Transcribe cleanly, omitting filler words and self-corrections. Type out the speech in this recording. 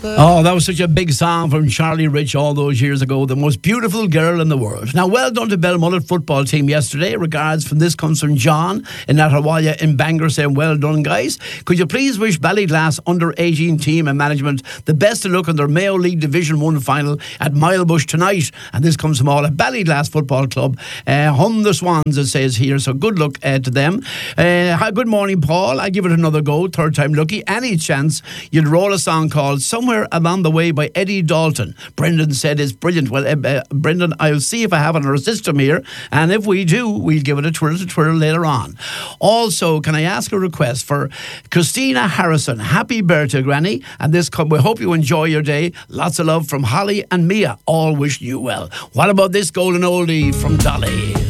Oh, that was such a big song from Charlie Rich all those years ago. The most beautiful girl in the world. Now, well done to Belmullet football team yesterday. Regards from this comes from John in Natawaya in Bangor saying, well done, guys. Could you please wish Ballyglass under-18 team and management the best of luck in their Mayo League Division 1 final at Milebush tonight? And this comes from all at Ballyglass Football Club. Hum the Swans, it says here. So good luck to them. Hi, good morning, Paul. I give it another go. Third time lucky. Any chance you'd roll a song called Somewhere Along the Way by Eddie Dalton? Brendan said it's brilliant. Well, Brendan, I'll see if I have it in our system here, and if we do, we'll give it a twirl later on. Also, can I ask a request for Christina Harrison? Happy birthday, Granny. And we hope you enjoy your day. Lots of love from Holly and Mia. All wish you well. What about this golden oldie from Dolly?